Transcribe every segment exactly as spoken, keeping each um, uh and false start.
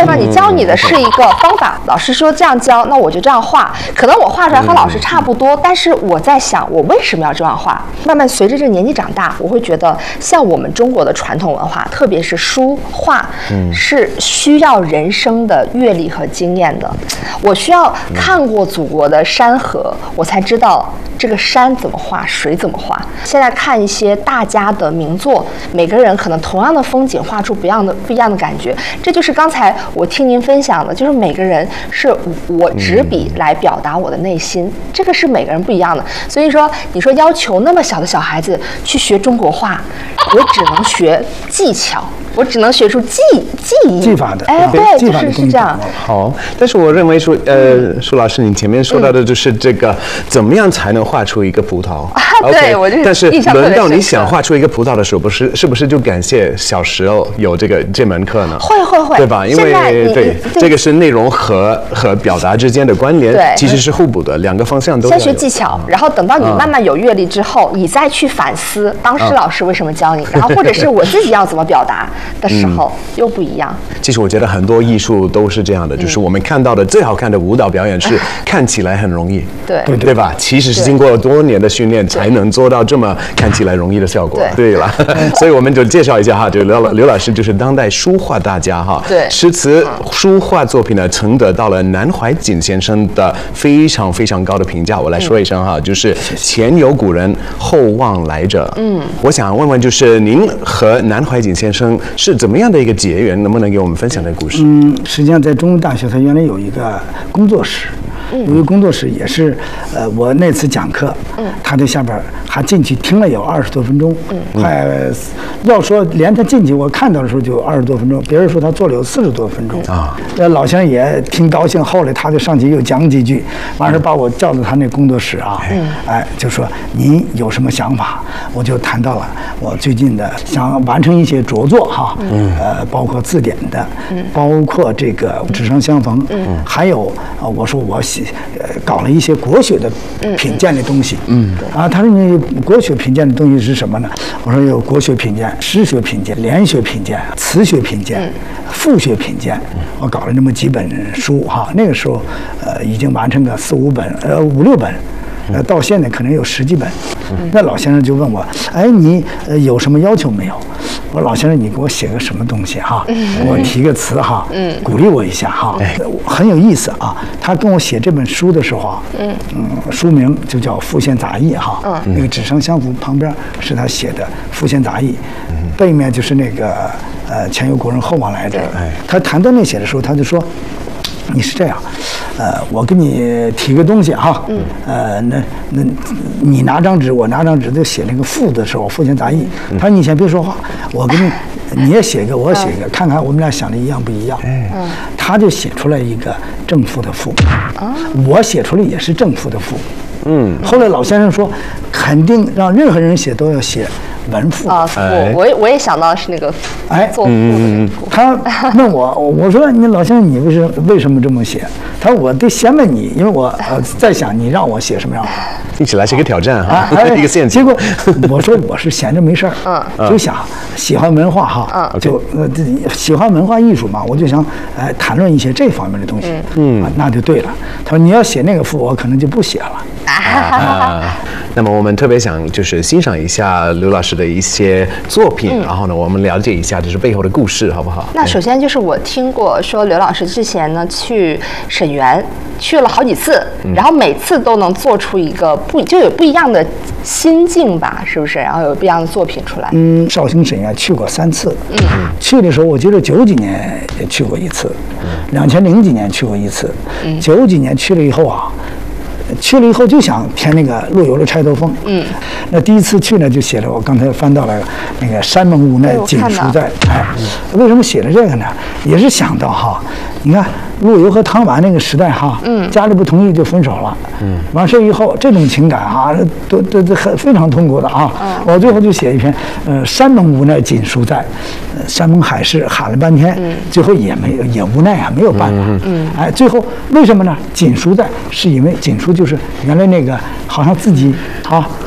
对吧？你教你的是一个方法，老师说这样教，那我就这样画。可能我画出来和老师差不多，但是我在想，我为什么要这样画？慢慢随着这个年纪长大，我会觉得，像我们中国的传统文化，特别是书画，是需要人生的阅历和经验的。我需要看过祖国的山河，我才知道这个山怎么画，水怎么画。现在看一些大家的名作，每个人可能同样的风景画出不一样的不一样的感觉。这就是刚才我听您分享的，就是每个人是我执笔来表达我的内心，这个是每个人不一样的。所以说，你说要求那么小的小孩子去学中国画，我只能学技巧。我只能学出技技艺技法的， 哎，对，就是是这样。 好，但是我认为说，呃，舒老师，你前面说到的就是这个，怎么样才能画出一个葡萄？ 啊，对，我就但是轮到你想画出一个葡萄的时候，不是是不是就感谢小时候有这个这门课呢？ 会会会， 对吧？因为对这个是内容和和表达之间的关联，其实是互补的，两个方向都要。 先学技巧，然后等到你慢慢有阅历之后，你再去反思当时老师为什么教你，然后或者是我自己要怎么表达。的时候、嗯、又不一样。 其实我觉得很多艺术都是这样的，嗯、就是我们看到的最好看的舞蹈表演是看起来很容易， 对对对吧？其实是经过多年的训练才能做到这么看起来容易的效果。对, 对了，所以我们就介绍一下哈，就刘刘老师就是当代书画大家哈， 对， 诗词书画作品呢，曾得到了南怀瑾先生的非常非常高的评价。我来说一声哈，嗯、就是前有古人，后望来者。嗯，我想问问，就是您和南怀瑾先生是怎么样的一个结缘？能不能给我们分享这个故事？ 嗯，实际上在中文大学，他原来有一个工作室。有一个工作室也是，呃，我那次讲课，嗯，他在下边还进去听了有二十多分钟，嗯，快要说连他进去我看到的时候就二十多分钟，别人说他做了有四十多分钟啊。那老先生也挺高兴，后来他就上去又讲几句，完事把我叫到他那工作室啊，嗯，哎，就说您有什么想法？我就谈到了我最近的想完成一些着作哈，嗯，呃，包括字典的，嗯，包括这个纸上相逢，嗯，还有啊，我说我写。呃，搞了一些国学的品鉴的东西，嗯，啊，他说你国学品鉴的东西是什么呢？我说有国学品鉴、诗学品鉴、联学品鉴、词学品鉴、赋学品鉴，我搞了那么几本书哈。那个时候，呃，已经完成个四五本，呃，五六本。呃，到现在可能有十几本。那老先生就问我，哎，你呃有什么要求没有？我说老先生，你给我写个什么东西哈？给我提个词哈，鼓励我一下哈。很有意思啊。他跟我写这本书的时候啊，嗯，书名就叫《复现杂艺》哈。那个纸上相符旁边是他写的《复现杂艺》，背面就是那个呃前有古人后望来者。他谈到那写的时候，他就说。你是这样，呃，我给你提个东西哈，嗯，呃，那那你拿张纸，我拿张纸，就写那个赋的时候，复现杂艺。他说你先别说话，我给你，你也写一个，我也写一个，看看我们俩想的一样不一样。嗯，他就写出来一个正负的负，我写出来也是正负的负。嗯，后来老先生说，肯定让任何人写都要写文赋啊，赋，我也我也想到的是那个哎做赋的赋。 他问我，我说你老先生你为什为什么这么写？他说我得先问你，因为我呃在想你让我写什么样。 听起来是一个挑战哈，一个陷阱。 结果我说我是闲着没事儿，嗯，就想喜欢文化哈，嗯，就呃喜欢文化艺术嘛，我就想哎谈论一些这方面的东西，嗯，那就对了。他说你要写那个赋，我可能就不写了。 啊，那么我们特别想就是欣赏一下刘老师的一些作品，嗯、然后呢，我们了解一下就是背后的故事，好不好？ 那首先就是我听过说刘老师之前呢去沈园去了好几次，嗯、然后每次都能做出一个不就有不一样的心境吧，是不是？然后有不一样的作品出来。 嗯，绍兴沈园去过三次，嗯，去的时候我记得九几年也去过一次，两千零几年去过一次，嗯，九几年去了以后啊。去了以后就想填那个陆游的《钗头凤》。嗯，那第一次去呢，就写了我刚才翻到了那个“山盟无奈锦书在”。哎，为什么写了这个呢？也是想到哈，你看陆游和唐婉那个时代哈，嗯，家里不同意就分手了。嗯，完事以后这种情感啊，都都都很非常痛苦的啊。嗯，我最后就写一篇，呃，“山盟无奈锦书在”，呃，山盟海誓喊了半天，嗯，最后也没有也无奈啊，没有办法。嗯，哎，最后为什么呢？锦书在，是因为锦书。就是原来那个好像自己啊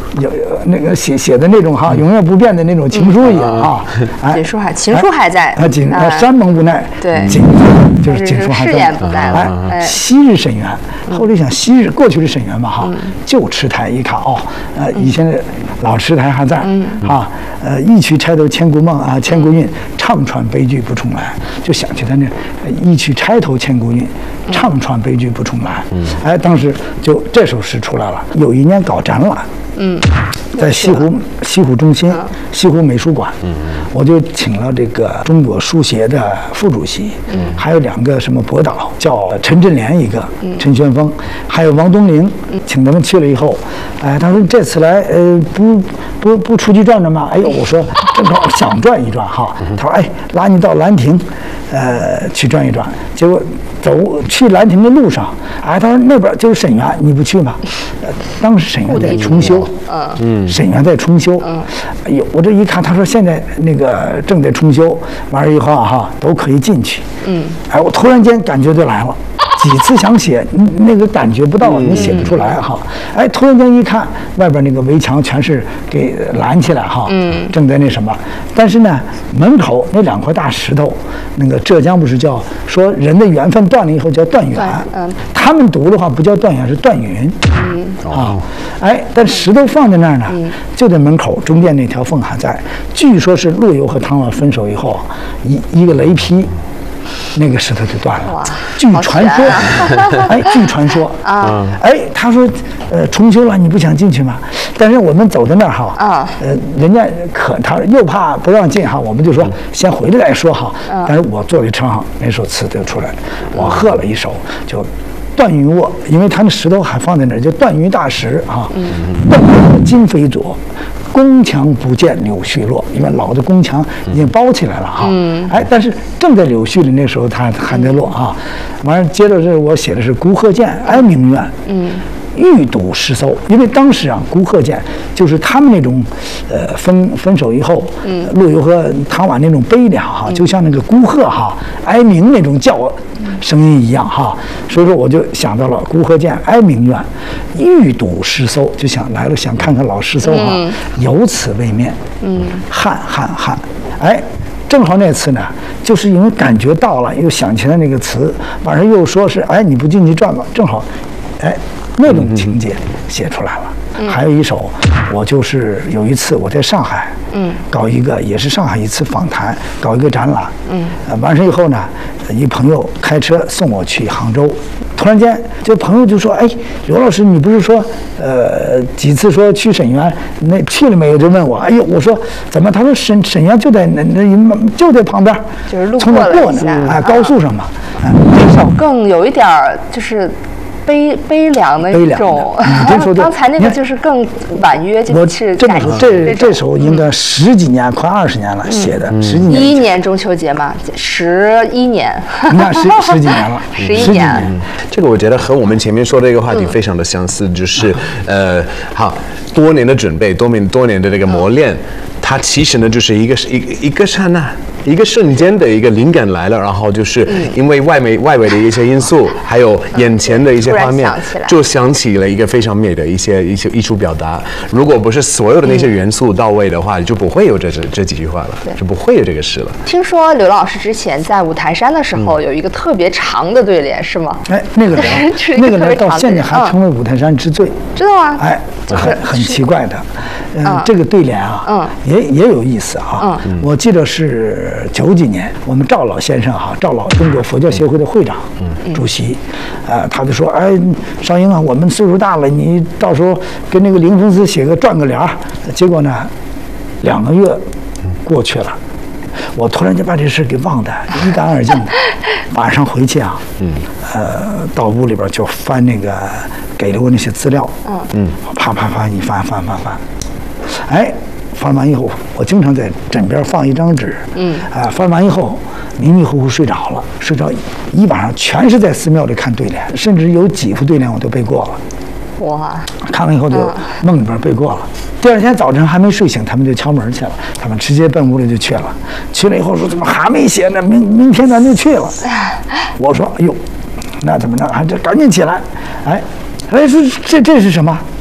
有那个写写的那种哈，永远不变的那种情书一样啊。 哎，锦书还情书还在。 啊，锦山盟不奈。 对， 锦就是锦书还在。 誓言不在了。 哎，昔日沈园，后来想昔日过去的沈园嘛哈，旧池台一看哦，呃，以前的老池台还在啊，呃，一曲钗头千古梦啊，千古韵，唱穿悲剧不重来，就想起他那一曲钗头千古韵，唱穿悲剧不重来。哎，当时就这首诗出来了。有一年搞展览。嗯，在西湖西湖中心、西湖美术馆，嗯，我就请了这个中国书协的副主席，嗯，还有两个什么博导，叫陈振莲一个，陈玄峰，还有王东陵，请他们去了以后，哎，他说这次来，呃，不不不出去转转吗？哎呦，我说正好想转一转哈，他说哎，拉你到兰亭，呃，去转一转，结果。走去兰亭的路上，哎，他说那边就是沈园，你不去吗？呃、当时沈园在重修，嗯，沈园在重修，嗯，哎呦，我这一看，他说现在那个正在重修，完了以后哈都可以进去，嗯，哎，我突然间感觉就来了。几次想写，那个感觉不到，你写不出来哈。哎，突然间一看，外边那个围墙全是给拦起来哈，嗯，正在那什么。但是呢，门口那两块大石头，那个浙江不是叫说人的缘分断了以后叫断缘，嗯，他们读的话不叫断缘，是断云，嗯啊，哎，但石头放在那儿呢，就在门口中间那条缝还在。据说是陆游和唐婉分手以后，一一个雷劈。那个石头就断了。据传说，哎，据传说啊，哎，他说，呃，重修了，你不想进去吗？但是我们走到那儿哈，啊，呃，人家可他又怕不让进哈，我们就说先回来再说哈。但是我坐在车上，那首词就出来了，我喝了一首就。断云卧，因为他那石头还放在那儿，叫断云大石啊。断云今非昨，宫墙不见柳絮落。因为老的宫墙已经包起来了哈。嗯。哎，但是正在柳絮的那时候，它还在落啊。完了，接着是我写的是孤鹤见，哀鸣怨。嗯。欲睹诗搜，因为当时啊，孤鹤见就是他们那种，呃，分分手以后，嗯，陆游和唐婉那种悲凉哈，就像那个孤鹤哈哀鸣那种叫声音一样哈，所以说我就想到了孤鹤见，哀鸣怨，欲睹诗搜，就想来了想看看老诗搜哈，嗯、有此未面，嗯，汉汉汉，哎。正好那次呢，就是因为感觉到了，又想起来那个词，晚上又说是，哎，你不进去转吧？正好，哎，那种情节写出来了。嗯、还有一首，我就是有一次我在上海，嗯，搞一个也是上海一次访谈，搞一个展览，嗯，呃，完事以后呢，一朋友开车送我去杭州，突然间这朋友就说，哎，刘老师，你不是说，呃，几次说去沈园，那去了没有？就问我，哎呦，我说怎么？他说沈沈园就在那那就在旁边， 就是路过了一下， 哎，高速上嘛。 嗯，这首更有一点就是。悲悲凉的一种，刚才那个就是更婉约，就是这么说，这这首应该十几年，快二十年了写的，十几年。 一一年中秋节嘛，十一年， 那十十几年了， 十一年。 这个我觉得和我们前面说的一个话题非常的相似，就是呃，好多年的准备，多年多年的这个磨练。它其实呢，就是一个一个一个刹那，一个瞬间的一个灵感来了，然后就是因为外围外围的一些因素，还有眼前的一些画面，就想起了一个非常美的一些一些艺术表达。如果不是所有的那些元素到位的话，就不会有这这这几句话了，就不会有这个诗了。 听说刘老师之前在五台山的时候有一个特别长的对联，是吗？ 哎，那个联，那个联到现在还成为五台山之最， 知道吗？ 哎，很很奇怪的，嗯，这个对联啊，嗯。也也有意思哈，嗯，我记得是九几年，我们赵老先生哈，赵老中国佛教协会的会长、嗯、主席，呃，他就说，哎，少英啊，我们岁数大了，你到时候跟那个灵峰寺写个转个联儿。结果呢，两个月过去了，我突然就把这事给忘得一干二净的。晚上回去啊，嗯，呃，到屋里边就翻那个给了我那些资料，嗯嗯，啪啪啪一翻翻翻翻，哎。翻完以后，我经常在枕边放一张纸，嗯，啊，翻完以后迷迷糊糊睡着了，睡着一晚上全是在寺庙里看对联，甚至有几副对联我都背过了。 哇！ 看完以后就梦里边背过了。第二天早晨还没睡醒，他们就敲门去了，他们直接奔屋里就去了。去了以后说怎么还没写呢？明明天咱就去了。我说哎呦，那怎么着？还这赶紧起来，哎。哎，说这这是什么？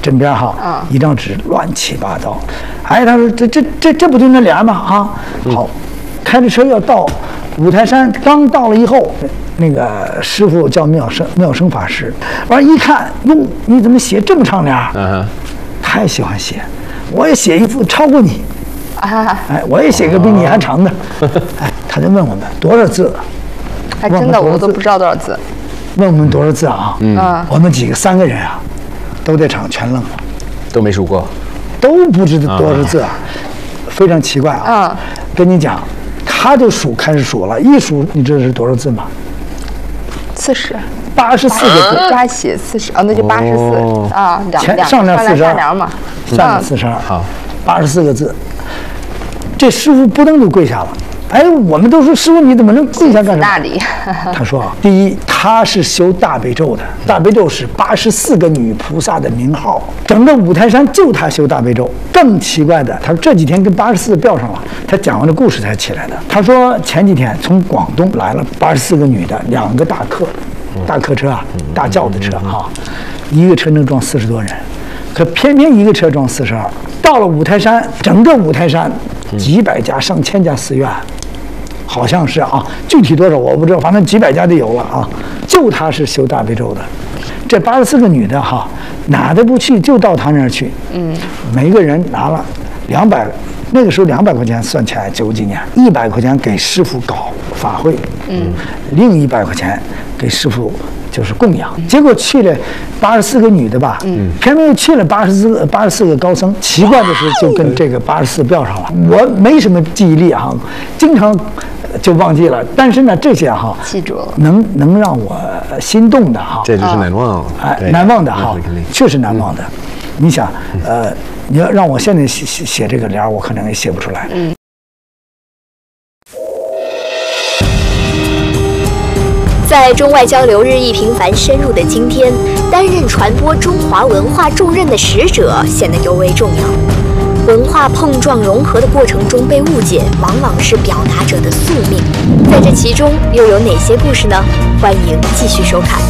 枕边哈， 嗯一张纸乱七八糟。哎，他说这这这这不就那帘吗？啊，好，开着车要到五台山，刚到了以后，那个师傅叫妙生妙生法师，完一看，哟，你怎么写这么长帘？ 嗯哼， 太喜欢写，我也写一幅超过你。 啊， 哎，我也写个比你还长的。哎，他就问我们多少字， 还真的我都不知道多少字。 问我们多少字啊？ 嗯， 我们几个三个人啊，都在场全愣了， 都没数过。 都不知道多少字啊，非常奇怪啊。 嗯， 跟你讲，他就数开始数了，一数你知道是多少字吗？ 四十。 八十四个字， 加起四十，哦，那就八十四啊，两两前上联四十下二联嘛， 上联四十二， 好， 八十四个字。这师傅扑腾就跪下了。哎，我们都说师傅你怎么能跪下干什么？ 大礼。 他说啊，第一，他是修大悲咒的，大悲咒是八十四个女菩萨的名号，整个五台山就他修大悲咒。更奇怪的，他说这几天跟八十四吊上了，他讲完这故事才起来的。他说前几天从广东来了八十四个女的，两个大客，大客车啊，大轿的车哈、啊，一个车能装四十多人，可偏偏一个车装四十二。到了五台山，整个五台山几百家、上千家寺院。好像是啊，具体多少我不知道，反正几百家就有了啊。就他是修大悲咒的，这八十四个女的哈，哪都不去，就到他那儿去。嗯，每个人拿了两百，那个时候两百块钱算起来九几年，一百块钱给师傅搞法会，嗯，另一百块钱给师傅就是供养。结果去了八十四个女的吧，嗯，偏偏又去了八十四八十四个高僧。奇怪的是，就跟这个八十四标上了。我没什么记忆力啊，经常就忘记了。但是呢，这些哈记住了， 能能让我心动的哈， 这就是难忘， 哎，难忘的哈，确实难忘的。你想，呃，你要让我现在写写写这个联儿，我可能也写不出来。嗯。 在中外交流日益频繁深入的今天，担任传播中华文化重任的使者显得尤为重要。文化碰撞融合的过程中被误解，往往是表达者的宿命。在这其中又有哪些故事呢？欢迎继续收看。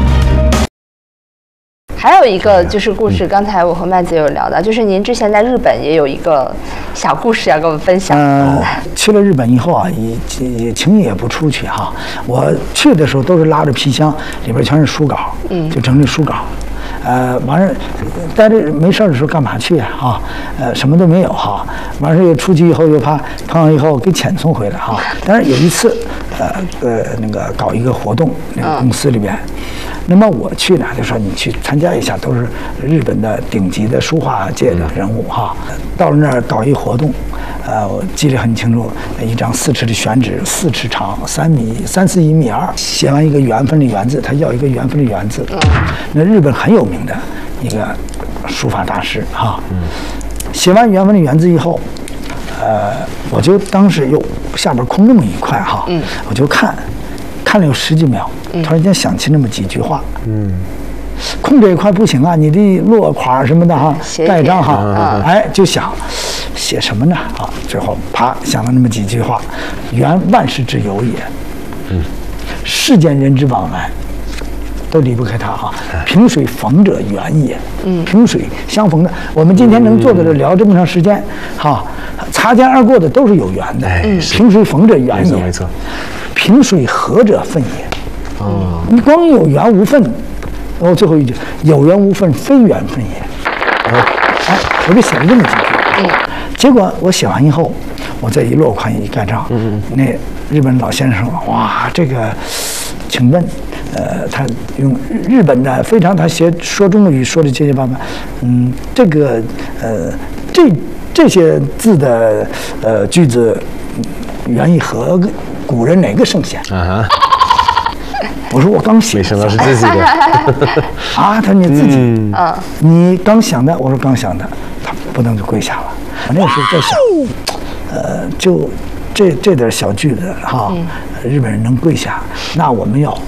还有一个就是故事，刚才我和麦子有聊到，就是您之前在日本也有一个小故事要跟我们分享。 嗯、呃，去了日本以后啊，也也轻易也不出去哈。我去的时候都是拉着皮箱，里边全是书稿，嗯，就整理书稿。呃，完事待着没事的时候干嘛去啊？哈，呃，什么都没有哈。完事又出去以后又怕碰上以后给遣送回来哈。但是有一次，呃呃，那个搞一个活动，那个公司里边。嗯，那么我去呢，就说你去参加一下，都是日本的顶级的书画界的人物哈。到了那儿搞一活动，呃，我记得很清楚，一张四尺的宣纸，四尺长，三米三四一米二，写完一个缘分的缘字，他要一个缘分的缘字。那日本很有名的一个书法大师哈。写完缘分的缘字以后，呃，我就当时又下边空那么一块哈，我就看。看了有十几秒，突然间想起那么几句话。嗯，空这一块不行啊，你得落款什么的哈，盖章哈。嗯、哎，就想写什么呢？啊，最后啪想了那么几句话：缘万事之由也。嗯，世间人之往来，都离不开它哈。萍水逢者缘也。嗯，萍水相逢的，我们今天能坐在这聊这么长时间，哈，擦肩而过的都是有缘的。嗯，萍水逢者缘也。 没错。 萍水合者分也。哦，你光有缘无分，然后最后一句有缘无分，非缘分也。哦，哎，我就写了这么几句。嗯，结果我写完以后，我再一落款一盖章，嗯嗯，那日本老先生说：“哇，这个，请问，呃，他用日本的非常他写说中国语说的结结巴巴，嗯，这个呃，这这些字的呃句子，源于和古人哪个圣贤？”啊哈。我说我刚写， 没想到是自己的啊！他说你自己，嗯，你刚想的。我说刚想的，他不能就跪下了。我那个时候在想，呃，就这这点小句子哈，日本人能跪下，那我们要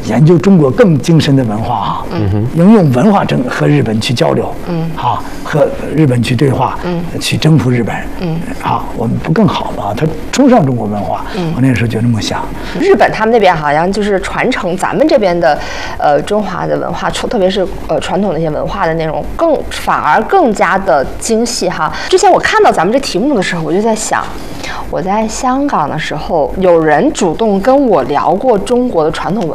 研究中国更精深的文化哈，嗯，应用文化征和日本去交流，嗯，好，和日本去对话，嗯，去征服日本，嗯，好，我们不更好吗？他崇尚中国文化，嗯，我那时候就这么想。 日本他们那边好像就是传承咱们这边的，呃，中华的文化，特别是呃传统的一些文化的内容，更反而更加的精细哈。之前我看到咱们这题目的时候，我就在想，我在香港的时候，有人主动跟我聊过中国的传统文